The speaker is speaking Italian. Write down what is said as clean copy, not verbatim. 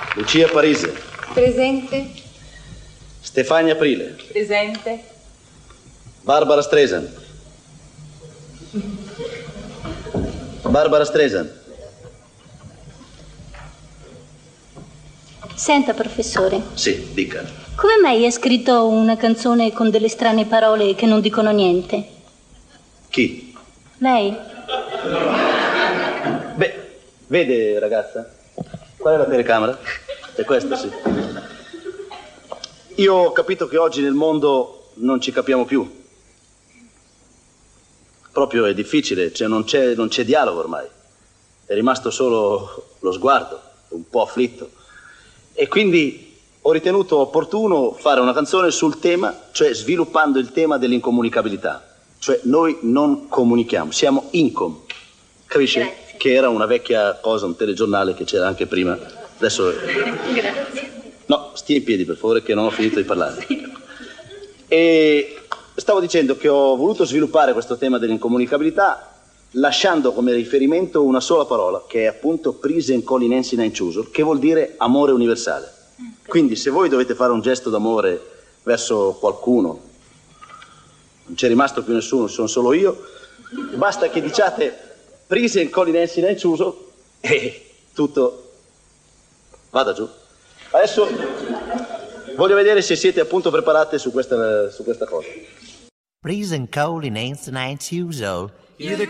Lucia Parise. Presente. Stefania Aprile. Presente. Barbara Streisand. Barbara Streisand. Senta, professore. Sì, dica. Come mai ha scritto una canzone con delle strane parole che non dicono niente? Chi? Lei? Beh, vede ragazza? Qual è la telecamera? È questa, sì. Io ho capito che oggi nel mondo non ci capiamo più. Proprio è difficile, cioè non c'è dialogo ormai. È rimasto solo lo sguardo, un po' afflitto. E quindi ho ritenuto opportuno fare una canzone sul tema, cioè sviluppando il tema dell'incomunicabilità. Cioè noi non comunichiamo, siamo incom. Capisci? Grazie. Che era una vecchia cosa, un telegiornale che c'era anche prima. Adesso... Grazie. No, stia in piedi per favore che non ho finito di parlare. E stavo dicendo che ho voluto sviluppare questo tema dell'incomunicabilità lasciando come riferimento una sola parola, che è appunto prisen colinensi in inciuso, che vuol dire amore universale. Quindi se voi dovete fare un gesto d'amore verso qualcuno, non c'è rimasto più nessuno, sono solo io, basta che diciate prisen colinensi in inciuso e tutto vada giù. Adesso voglio vedere se siete appunto preparate su questa cosa. Prisen colinensi in inciuso.